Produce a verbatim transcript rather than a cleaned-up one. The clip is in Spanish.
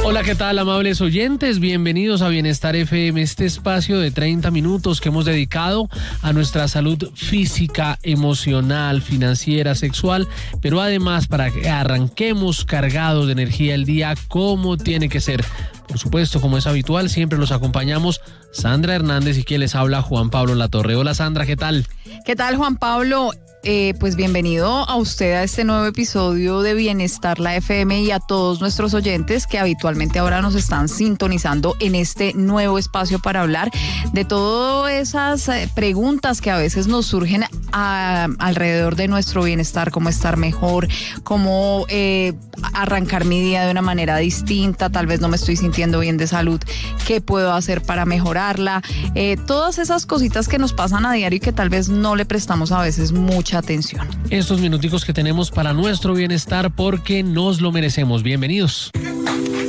Hola, ¿qué tal, amables oyentes? Bienvenidos a Bienestar F M, este espacio de treinta minutos que hemos dedicado a nuestra salud física, emocional, financiera, sexual, pero además para que arranquemos cargados de energía el día como tiene que ser. Por supuesto, como es habitual, siempre los acompañamos Sandra Hernández y quien les habla, Juan Pablo Latorre. Hola, Sandra, ¿qué tal? ¿Qué tal, Juan Pablo? Eh, pues bienvenido a usted a este nuevo episodio de Bienestar la F M y a todos nuestros oyentes que habitualmente ahora nos están sintonizando en este nuevo espacio para hablar de todas esas eh, preguntas que a veces nos surgen a, alrededor de nuestro bienestar, cómo estar mejor, cómo eh, arrancar mi día de una manera distinta, tal vez no me estoy sintiendo bien de salud, ¿qué puedo hacer para mejorarla? Eh, todas esas cositas que nos pasan a diario y que tal vez no le prestamos a veces mucha atención. Estos minuticos que tenemos para nuestro bienestar porque nos lo merecemos. Bienvenidos.